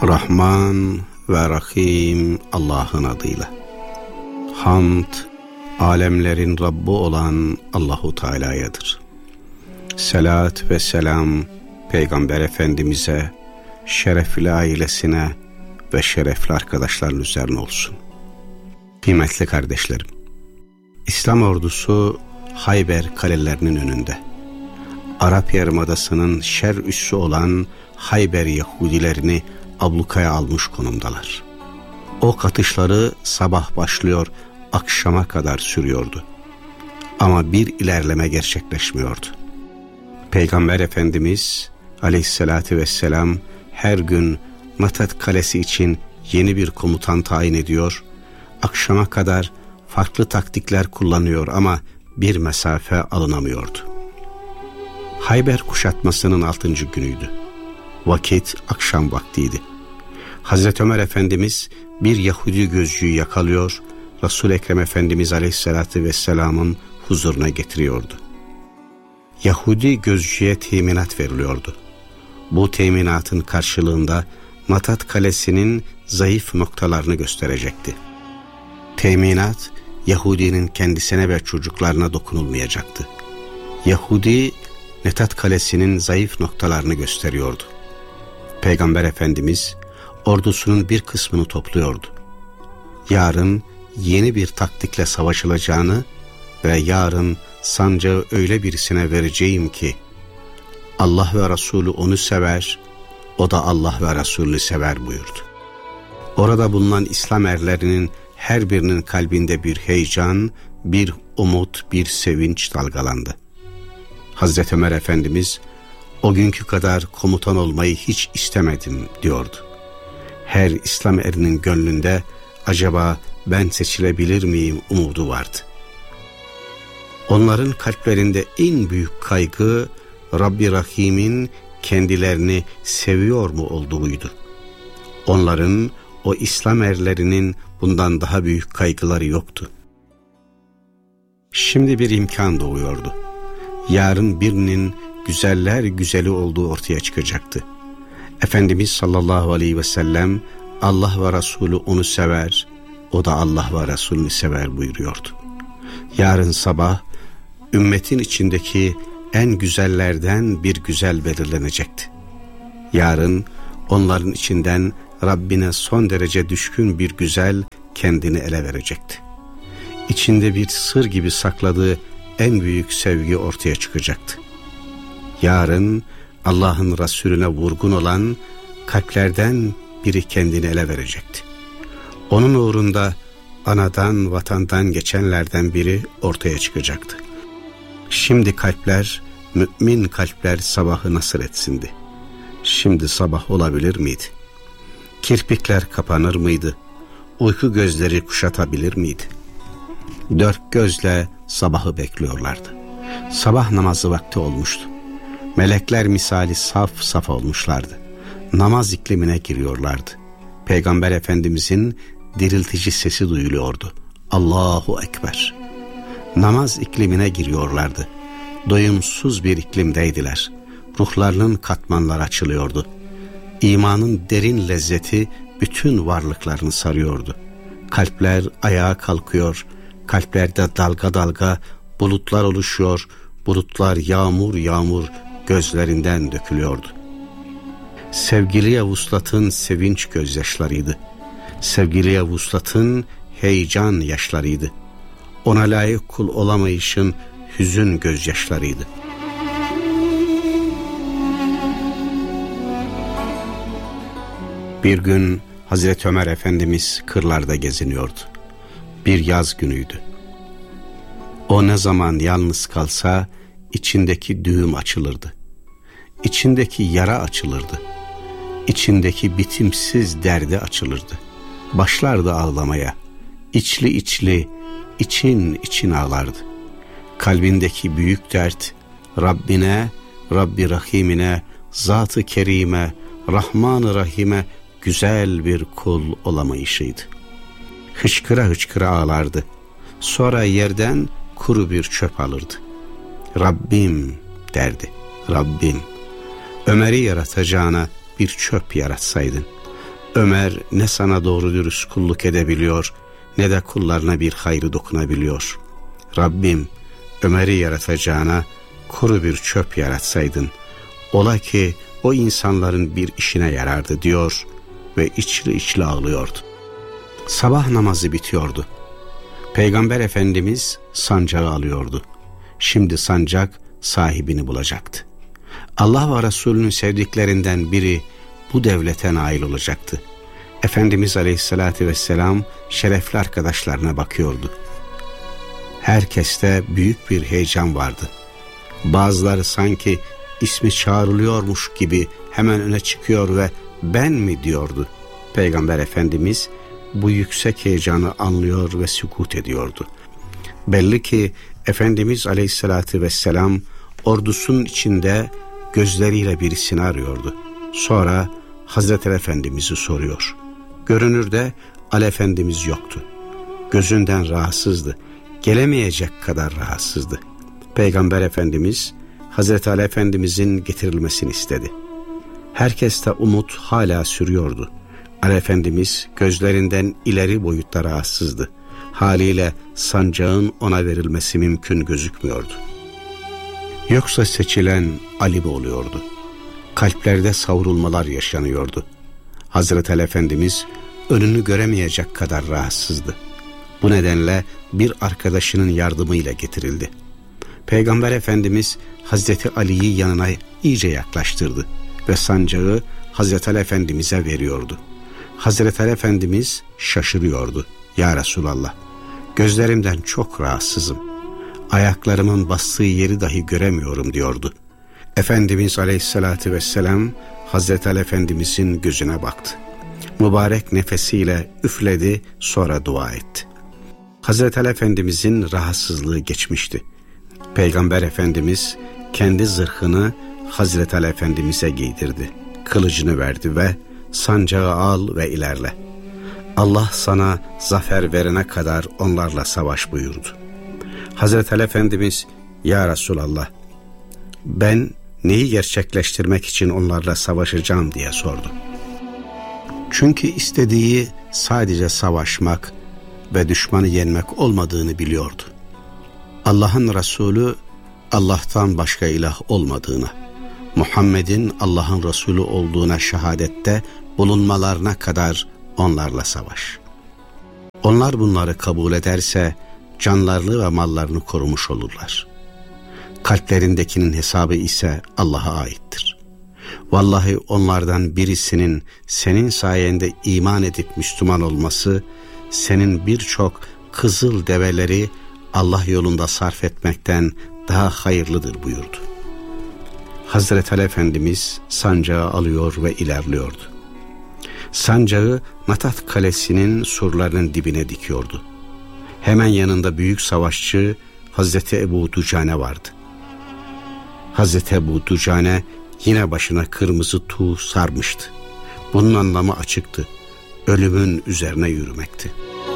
Rahman ve Rahim Allah'ın adıyla. Hamd, alemlerin Rabbi olan Allahu Teala'yadır. Selat ve selam Peygamber Efendimiz'e, şerefli ailesine ve şerefli arkadaşların üzerine olsun. Kıymetli kardeşlerim, İslam ordusu Hayber kalelerinin önünde, Arap Yarımadası'nın şer üssü olan Hayber Yahudilerini ablukaya almış konumdalar. Ok atışları sabah başlıyor, akşama kadar sürüyordu. Ama bir ilerleme gerçekleşmiyordu. Peygamber Efendimiz Aleyhisselatü Vesselam her gün Matat Kalesi için yeni bir komutan tayin ediyor, akşama kadar farklı taktikler kullanıyor ama bir mesafe alınamıyordu. Hayber kuşatmasının 6. günüydü. Vakit akşam vaktiydi. Hazreti Ömer Efendimiz bir Yahudi gözcüyü yakalıyor, Resul-i Ekrem Efendimiz Aleyhisselatü Vesselam'ın huzuruna getiriyordu. Yahudi gözcüye teminat veriliyordu. Bu teminatın karşılığında Matat Kalesi'nin zayıf noktalarını gösterecekti. Teminat, Yahudinin kendisine ve çocuklarına dokunulmayacaktı. Yahudi, Matat Kalesi'nin zayıf noktalarını gösteriyordu. Peygamber Efendimiz ordusunun bir kısmını topluyordu. Yarın yeni bir taktikle savaşılacağını ve yarın sancağı öyle birisine vereceğim ki Allah ve Resulü onu sever, o da Allah ve Resulü sever buyurdu. Orada bulunan İslam erlerinin her birinin kalbinde bir heyecan, bir umut, bir sevinç dalgalandı. Hazreti Ömer Efendimiz, o günkü kadar komutan olmayı hiç istemedim diyordu. Her İslam erinin gönlünde acaba ben seçilebilir miyim umudu vardı. Onların kalplerinde en büyük kaygı Rabbi Rahim'in kendilerini seviyor mu olduğuydu. Onların, o İslam erlerinin bundan daha büyük kaygıları yoktu. Şimdi bir imkan doğuyordu. Yarın birinin güzeller güzeli olduğu ortaya çıkacaktı. Efendimiz sallallahu aleyhi ve sellem Allah ve Resulü onu sever, o da Allah ve Resulünü sever buyuruyordu. Yarın sabah ümmetin içindeki en güzellerden bir güzel belirlenecekti. Yarın onların içinden Rabbine son derece düşkün bir güzel kendini ele verecekti. İçinde bir sır gibi sakladığı en büyük sevgi ortaya çıkacaktı. Yarın Allah'ın Resulüne vurgun olan kalplerden biri kendini ele verecekti. Onun uğrunda anadan vatandan geçenlerden biri ortaya çıkacaktı. Şimdi kalpler, mümin kalpler sabahı nasıl etsindi? Şimdi sabah olabilir miydi? Kirpikler kapanır mıydı? Uyku gözleri kuşatabilir miydi? Dört gözle sabahı bekliyorlardı. Sabah namazı vakti olmuştu. Melekler misali saf saf olmuşlardı. Namaz iklimine giriyorlardı. Peygamber Efendimizin diriltici sesi duyuluyordu. Allahu Ekber. Namaz iklimine giriyorlardı. Doyumsuz bir iklimdeydiler. Ruhlarının katmanları açılıyordu. İmanın derin lezzeti bütün varlıklarını sarıyordu. Kalpler ayağa kalkıyor, kalplerde dalga dalga bulutlar oluşuyor, bulutlar yağmur yağmur gözlerinden dökülüyordu. Sevgiliye vuslatın sevinç gözyaşlarıydı. Sevgiliye vuslatın heyecan yaşlarıydı. Ona layık kul olamayışın hüzün gözyaşlarıydı. Bir gün Hazreti Ömer Efendimiz kırlarda geziniyordu. Bir yaz günüydü. O ne zaman yalnız kalsa içindeki düğüm açılırdı. İçindeki yara açılırdı. İçindeki bitimsiz derdi açılırdı. Başlardı ağlamaya. İçli içli, için için ağlardı. Kalbindeki büyük dert Rabbine, Rabbi Rahim'ine, Zat-ı Kerime, Rahman-ı Rahim'e güzel bir kul olamayışıydı. Hıçkıra hıçkıra ağlardı. Sonra yerden kuru bir çöp alırdı. Rabbim derdi. Rabbim, Ömer'i yaratacağına bir çöp yaratsaydın. Ömer ne sana doğru dürüst kulluk edebiliyor, ne de kullarına bir hayrı dokunabiliyor. Rabbim, Ömer'i yaratacağına kuru bir çöp yaratsaydın, ola ki o insanların bir işine yarardı diyor ve içli içli ağlıyordu. Sabah namazı bitiyordu. Peygamber Efendimiz sancağı alıyordu. Şimdi sancak sahibini bulacaktı. Allah ve Resulünün sevdiklerinden biri bu devlete nail olacaktı. Efendimiz Aleyhisselatü Vesselam şerefli arkadaşlarına bakıyordu. Herkeste büyük bir heyecan vardı. Bazıları sanki ismi çağrılıyormuş gibi hemen öne çıkıyor ve ben mi diyordu. Peygamber Efendimiz bu yüksek heyecanı anlıyor ve sükut ediyordu. Belli ki Efendimiz Aleyhisselatü Vesselam ordusunun içinde gözleriyle birisini arıyordu. Sonra Hazreti Efendimiz'i soruyor. Görünürde Ali Efendimiz yoktu. Gözünden rahatsızdı. Gelemeyecek kadar rahatsızdı. Peygamber Efendimiz Hazreti Ali Efendimiz'in getirilmesini istedi. Herkeste umut hala sürüyordu. Ali Efendimiz gözlerinden ileri boyutta rahatsızdı. Haliyle sancağın ona verilmesi mümkün gözükmüyordu. Yoksa seçilen Ali mi oluyordu? Kalplerde savrulmalar yaşanıyordu. Hazreti Ali Efendimiz önünü göremeyecek kadar rahatsızdı. Bu nedenle bir arkadaşının yardımıyla getirildi. Peygamber Efendimiz Hazreti Ali'yi yanına iyice yaklaştırdı ve sancağı Hazreti Ali Efendimiz'e veriyordu. Hazreti Ali Efendimiz şaşırıyordu. Ya Resulallah, gözlerimden çok rahatsızım. Ayaklarımın bastığı yeri dahi göremiyorum diyordu. Efendimiz Aleyhisselatü Vesselam Hazreti Ali Efendimiz'in gözüne baktı. Mübarek nefesiyle üfledi, sonra dua etti. Hazreti Ali Efendimiz'in rahatsızlığı geçmişti. Peygamber Efendimiz kendi zırhını Hazreti Ali Efendimiz'e giydirdi. Kılıcını verdi ve sancağı al ve ilerle. Allah sana zafer verene kadar onlarla savaş buyurdu. Hazreti Ali Efendimiz, ya Resulallah, ben neyi gerçekleştirmek için onlarla savaşacağım diye sordu. Çünkü istediği sadece savaşmak ve düşmanı yenmek olmadığını biliyordu. Allah'ın Resulü Allah'tan başka ilah olmadığına, Muhammed'in Allah'ın Resulü olduğuna şehadette bulunmalarına kadar onlarla savaş. Onlar bunları kabul ederse canlarını ve mallarını korumuş olurlar. Kalplerindekinin hesabı ise Allah'a aittir. Vallahi onlardan birisinin senin sayende iman edip Müslüman olması, senin birçok kızıl develeri Allah yolunda sarf etmekten daha hayırlıdır buyurdu. Hazreti Ali Efendimiz sancağı alıyor ve ilerliyordu. Sancağı Natat Kalesi'nin surlarının dibine dikiyordu. Hemen yanında büyük savaşçı Hazreti Ebu Ducane vardı. Hazreti Ebu Ducane yine başına kırmızı tuğ sarmıştı. Bunun anlamı açıktı. Ölümün üzerine yürümekti.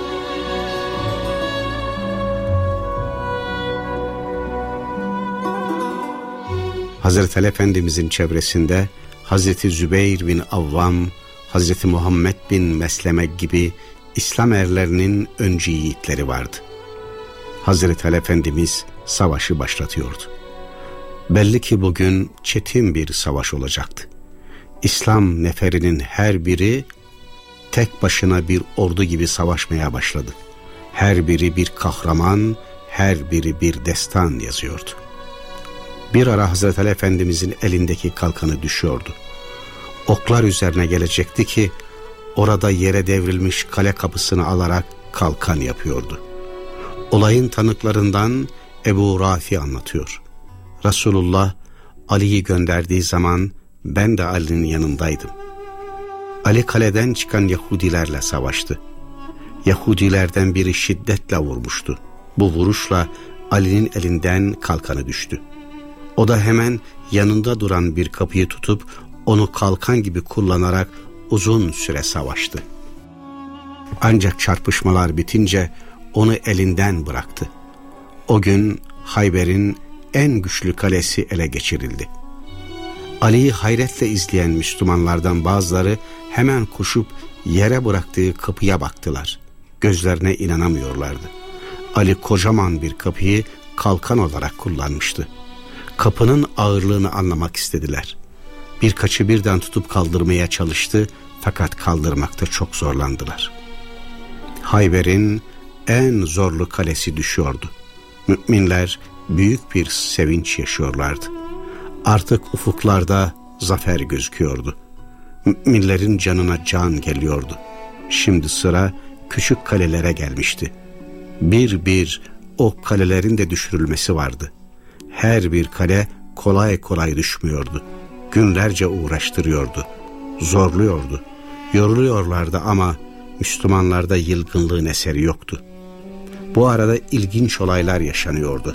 Hazreti Ali Efendimizin çevresinde Hazreti Zübeyir bin Avvam, Hazreti Muhammed bin Mesleme gibi İslam erlerinin öncü yiğitleri vardı. Hazreti Ali Efendimiz savaşı başlatıyordu. Belli ki bugün çetin bir savaş olacaktı. İslam neferinin her biri tek başına bir ordu gibi savaşmaya başladı. Her biri bir kahraman, her biri bir destan yazıyordu. Bir ara Hazreti Ali Efendimizin elindeki kalkanı düşüyordu. Oklar üzerine gelecekti ki orada yere devrilmiş kale kapısını alarak kalkan yapıyordu. Olayın tanıklarından Ebu Rafi anlatıyor. Resulullah Ali'yi gönderdiği zaman ben de Ali'nin yanındaydım. Ali kaleden çıkan Yahudilerle savaştı. Yahudilerden biri şiddetle vurmuştu. Bu vuruşla Ali'nin elinden kalkanı düştü. O da hemen yanında duran bir kapıyı tutup onu kalkan gibi kullanarak uzun süre savaştı. Ancak çarpışmalar bitince onu elinden bıraktı. O gün Hayber'in en güçlü kalesi ele geçirildi. Ali'yi hayretle izleyen Müslümanlardan bazıları hemen koşup yere bıraktığı kapıya baktılar. Gözlerine inanamıyorlardı. Ali kocaman bir kapıyı kalkan olarak kullanmıştı. Kapının ağırlığını anlamak istediler. Birkaçı birden tutup kaldırmaya çalıştı fakat kaldırmakta çok zorlandılar. Hayber'in en zorlu kalesi düşüyordu. Müminler büyük bir sevinç yaşıyorlardı. Artık ufuklarda zafer gözüküyordu. Müminlerin canına can geliyordu. Şimdi sıra küçük kalelere gelmişti. Bir bir o kalelerin de düşürülmesi vardı. Her bir kale kolay kolay düşmüyordu. Günlerce uğraştırıyordu. Zorluyordu. Yoruluyorlardı ama Müslümanlarda yılgınlığın eseri yoktu. Bu arada ilginç olaylar yaşanıyordu.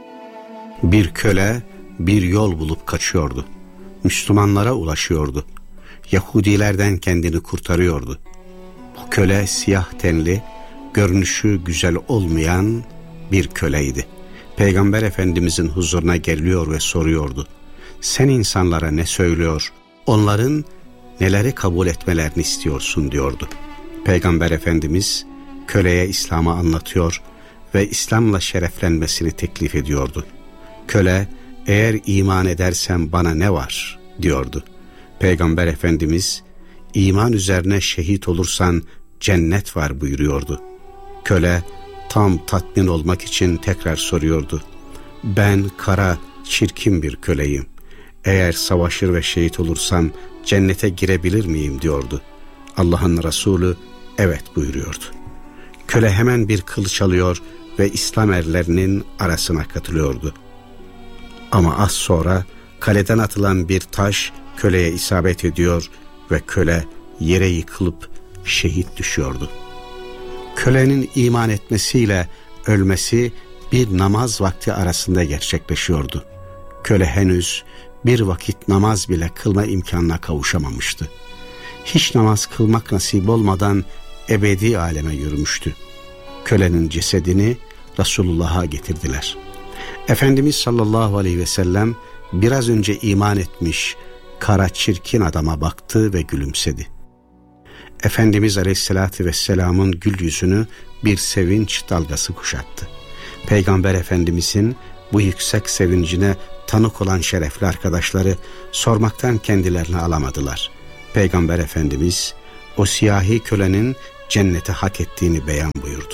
Bir köle bir yol bulup kaçıyordu. Müslümanlara ulaşıyordu. Yahudilerden kendini kurtarıyordu. Bu köle siyah tenli, görünüşü güzel olmayan bir köleydi. Peygamber Efendimizin huzuruna geliyor ve soruyordu. Sen insanlara ne söylüyor, onların neleri kabul etmelerini istiyorsun diyordu. Peygamber Efendimiz köleye İslam'ı anlatıyor ve İslam'la şereflenmesini teklif ediyordu. Köle, eğer iman edersen bana ne var diyordu. Peygamber Efendimiz, iman üzerine şehit olursan cennet var buyuruyordu. Köle tam tatmin olmak için tekrar soruyordu. Ben kara, çirkin bir köleyim. Eğer savaşır ve şehit olursam cennete girebilir miyim diyordu. Allah'ın Resulü evet buyuruyordu. Köle hemen bir kılıç alıyor ve İslam erlerinin arasına katılıyordu. Ama az sonra kaleden atılan bir taş köleye isabet ediyor ve köle yere yıkılıp şehit düşüyordu. Kölenin iman etmesiyle ölmesi bir namaz vakti arasında gerçekleşiyordu. Köle henüz bir vakit namaz bile kılma imkanına kavuşamamıştı. Hiç namaz kılmak nasip olmadan ebedi aleme yürümüştü. Kölenin cesedini Resulullah'a getirdiler. Efendimiz sallallahu aleyhi ve sellem biraz önce iman etmiş kara çirkin adama baktı ve gülümsedi. Efendimiz aleyhissalatü vesselamın gül yüzünü bir sevinç dalgası kuşattı. Peygamber Efendimizin bu yüksek sevincine tanık olan şerefli arkadaşları sormaktan kendilerini alamadılar. Peygamber Efendimiz o siyahi kölenin cennete hak ettiğini beyan buyurdu.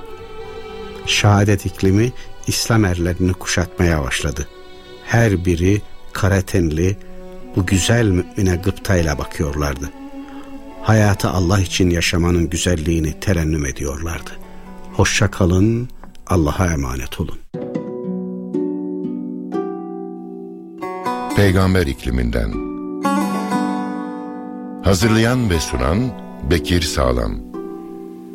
Şehadet iklimi İslam erlerini kuşatmaya başladı. Her biri kara tenli bu güzel mümine gıptayla bakıyorlardı. Hayatı Allah için yaşamanın güzelliğini terennüm ediyorlardı. Hoşça kalın, Allah'a emanet olun. Peygamber ikliminden. Hazırlayan ve sunan Bekir Sağlam.